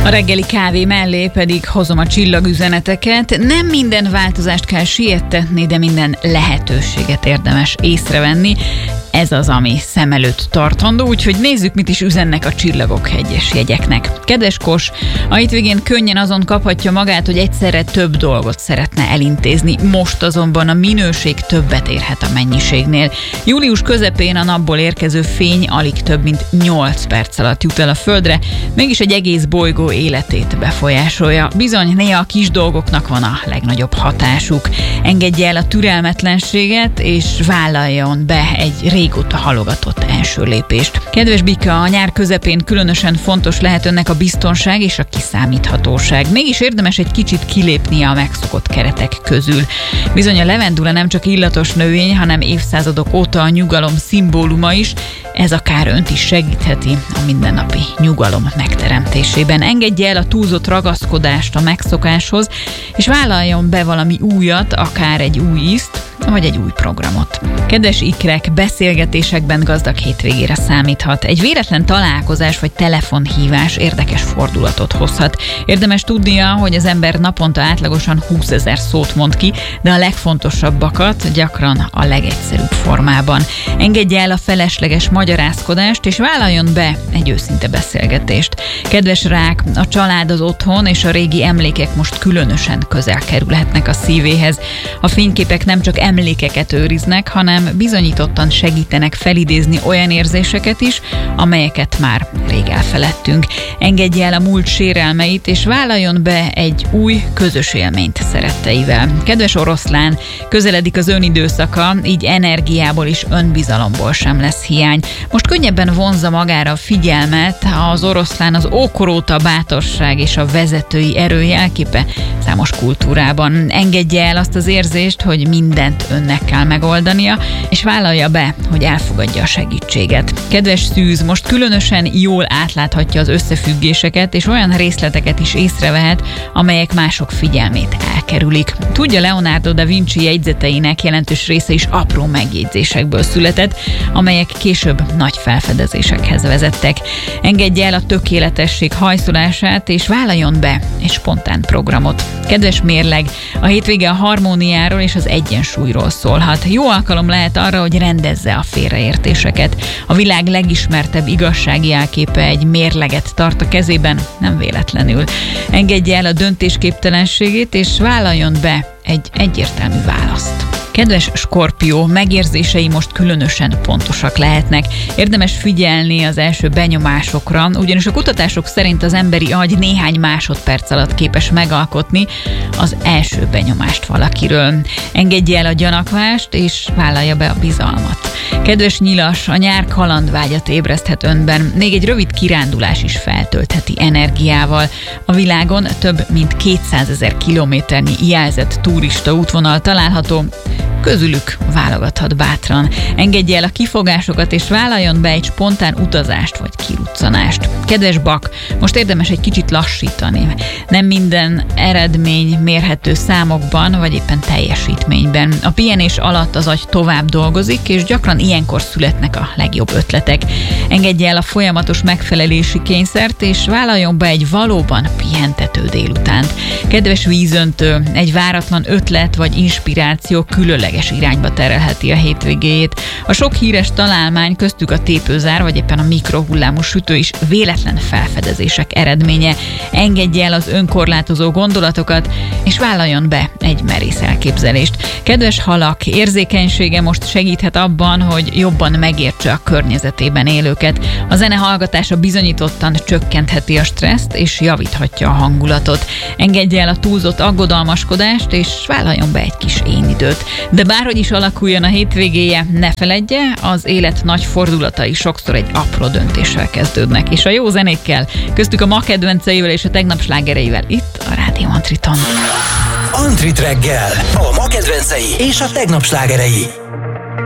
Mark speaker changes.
Speaker 1: A reggeli kávé mellé pedig hozom a csillagüzeneteket. Nem minden változást kell siettetni, de minden lehetőséget érdemes észrevenni. Ez az, ami szem előtt tartandó, úgyhogy nézzük, mit is üzennek a csillagok egyes jegyeknek. Kedves Kos, a hétvégén könnyen azon kaphatja magát, hogy egyszerre több dolgot szeretne elintézni. Most azonban a minőség többet érhet a mennyiségnél. Július közepén a napból érkező fény alig több mint 8 perc alatt jut el a Földre, mégis egy egész bolygó életét befolyásolja. Bizony, néha a kis dolgoknak van a legnagyobb hatásuk. Engedje el a türelmetlenséget, és vállaljon be egy régóta halogatott első lépést. Kedves Bika, a nyár közepén különösen fontos lehet önnek a biztonság és a kiszámíthatóság. Mégis érdemes egy kicsit kilépni a megszokott keretek közül. Bizony a levendula nem csak illatos növény, hanem évszázadok óta a nyugalom szimbóluma is. Ez akár önt is segítheti a mindennapi nyugalom megteremtésében. Engedje el a túlzott ragaszkodást a megszokáshoz, és vállaljon be valami újat, akár egy új ízt, vagy egy új programot. Kedves ikrek, beszélgetésekben gazdag hétvégére számíthat. Egy véletlen találkozás vagy telefonhívás érdekes fordulatot hozhat. Érdemes tudnia, hogy az ember naponta átlagosan 20 000 szót mond ki, de a legfontosabbakat gyakran a legegyszerűbb formában. Engedje el a felesleges magyarázkodást, és vállaljon be egy őszinte beszélgetést. Kedves rák, a család, az otthon és a régi emlékek most különösen közel kerülhetnek a szívéhez. A fényképek nem csak emlékeket őriznek, hanem bizonyítottan segítenek felidézni olyan érzéseket is, amelyeket már rég elfeledtünk. Engedje el a múlt sérelmeit, és vállaljon be egy új közös élményt szeretteivel. Kedves oroszlán, közeledik az önidőszaka, így energiából és önbizalomból sem lesz hiány. Most könnyebben vonzza magára a figyelmet, az oroszlán az ókor óta bátorság és a vezetői erő jelképe számos kultúrában. Engedje el azt az érzést, hogy mindent önnek kell megoldania, és vállalja be, hogy elfogadja a segítséget. Kedves szűz, most különösen jól átláthatja az összefüggéseket, és olyan részleteket is észrevehet, amelyek mások figyelmét elkerülik. Tudja, Leonardo da Vinci jegyzeteinek jelentős része is apró megjegyzésekből született, amelyek később nagy felfedezésekhez vezettek. Engedje el a tökéletesség hajszolását, és vállaljon be egy spontán programot. Kedves mérleg, a hétvége a harmóniáról és az egyensúlyról szólhat. Jó alkalom lehet arra, hogy rendezze a félreértéseket. A világ legismertebb igazsági jelképe egy mérleget tart a kezében, nem véletlenül. Engedje el a döntésképtelenségét, és vállaljon be egy egyértelmű választ. Kedves Skorpió, megérzései most különösen pontosak lehetnek. Érdemes figyelni az első benyomásokra, ugyanis a kutatások szerint az emberi agy néhány másodperc alatt képes megalkotni az első benyomást valakiről. Engedje el a gyanakvást, és vállalja be a bizalmat. Kedves Nyilas, a nyár kalandvágyat ébreszthet önben, még egy rövid kirándulás is feltöltheti energiával. A világon több mint 200 000 kilométernyi jelzett turista útvonal található, közülük válogathat bátran. Engedje el a kifogásokat, és vállaljon be egy spontán utazást vagy kiruccanást. Kedves Bak, most érdemes egy kicsit lassítani. Nem minden eredmény mérhető számokban, vagy éppen teljesítményben. A pihenés alatt az agy tovább dolgozik, és gyakran ilyenkor születnek a legjobb ötletek. Engedje el a folyamatos megfelelési kényszert, és vállaljon be egy valóban pihentető délutánt. Kedves vízöntő, egy váratlan ötlet vagy inspiráció különleges irányba terelheti a hétvégéjét. A sok híres találmány, köztük a tépőzár vagy éppen a mikrohullámú sütő is véletlen felfedezések eredménye. Engedje el az önkorlátozó gondolatokat, és vállaljon be egy merész elképzelést. Kedves halak, érzékenysége most segíthet abban, hogy jobban megértse a környezetében élőket. A zene hallgatása bizonyítottan csökkentheti a stresszt, és javíthatja a hangulatot. Engedje el a túlzott aggodalmaskodást, és vállaljon be egy kis énidőt. De bárhogy is alakuljon a hétvégéje, ne feledje, az élet nagy fordulatai sokszor egy apró döntéssel kezdődnek, és a jó zenékkel, köztük a ma kedvenceivel és a tegnap slágereivel itt a Rádió Antriton.
Speaker 2: Antrit reggel, a ma kedvencei és a tegnap slágerei.